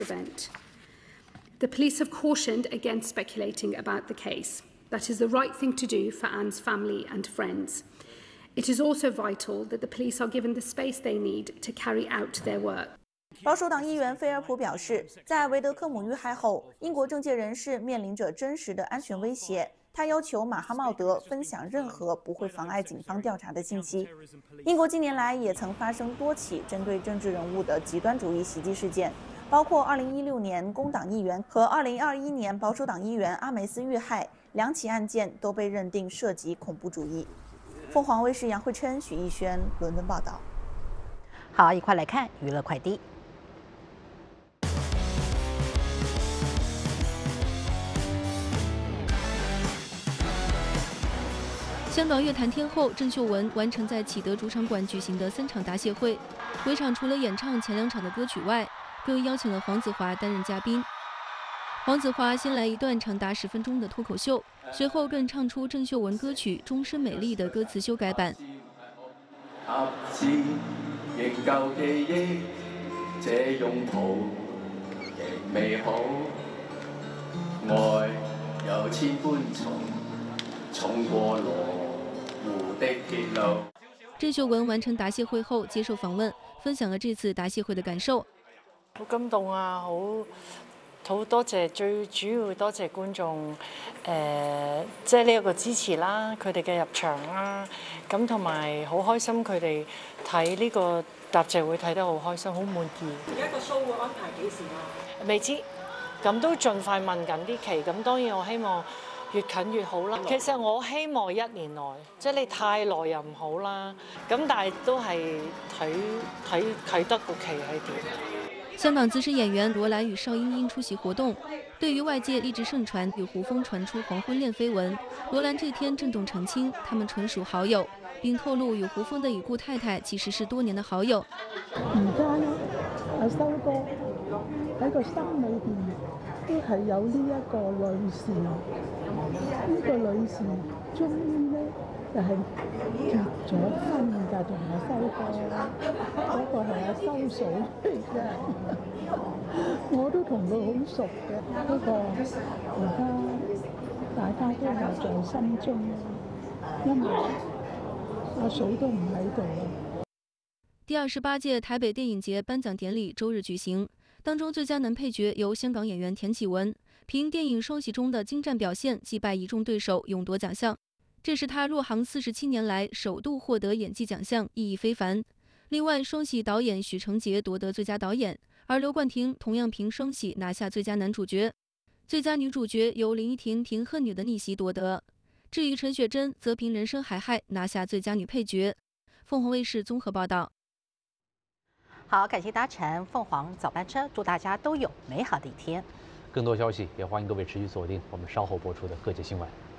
event. The police have cautioned against speculating about the case. That is the right thing to do for Anne's family and friends. It is also vital that the police are given the space they need to carry out their work. 保守党议员菲尔普表示，在维德科姆遇害后，英国政界人士面临着真实的安全威胁。他要求马哈茂德分享任何不会妨碍警方调查的信息。英国近年来也曾发生多起针对政治人物的极端主义袭击事件，包括2016年工党议员和2021年保守党议员阿梅斯遇害，2起案件都被认定涉及恐怖主义。凤凰卫视杨慧琛、许逸轩伦敦报道。 好，一块来看娱乐快递。 香港乐坛天后郑秀文完成在启德主场馆举行的3场答谢会，会场除了演唱前2场的歌曲外，更邀请了黄子华担任嘉宾。黄子华先来一段长达10分钟的脱口秀，随后更唱出郑秀文歌曲《终身美丽》的歌词修改版。仍舊記憶，這用途極美好，愛有千般重，重過羅湖的鐵路。鄭秀文完成答謝會後接受訪問，分享了這次答謝會的感受。 好感動啊！好多謝，最主要多謝觀眾，即係呢一個支持啦，佢哋嘅入場啦，咁同埋好開心佢哋睇呢個答謝會睇得好開心，好滿意。而家個 show 會安排幾時啊？未知，咁都盡快問緊啲期，咁當然我希望越近越好啦。其實我希望1年內，即係你太耐又唔好啦，咁但係都係睇得個期係點。 香港资深演员罗兰与邵英英出席活动。对于外界一直盛传与胡枫传出黄昏恋绯闻，罗兰这天郑重澄清，他们纯属好友，并透露与胡枫的已故太太其實是多年的好友。 而家咧，阿修哥喺個心裏邊都係有呢一個女士，呢個女士終於咧就係結咗婚㗎，同阿修哥，嗰個係阿修嫂嚟嘅。我都同佢好熟嘅，不過而家大家都係在心中，因為阿嫂都唔喺度啦。 第28屆台北电影节颁奖典礼周日举行，当中最佳男配角由香港演员田启文凭电影《双喜》中的精湛表现击败一众对手，勇夺奖项。这是他入行47年来首度获得演技奖项，意义非凡。另外，《双喜》导演许成杰夺得最佳导演，而刘冠廷同样凭《双喜》拿下最佳男主角。最佳女主角由林依婷凭《恨女的逆袭》夺得。至于陈雪贞，则凭《人生海海》拿下最佳女配角。凤凰卫视综合报道。 好，感谢搭乘凤凰早班车，祝大家都有美好的一天。 更多消息也欢迎各位持续锁定我们稍后播出的各界新闻。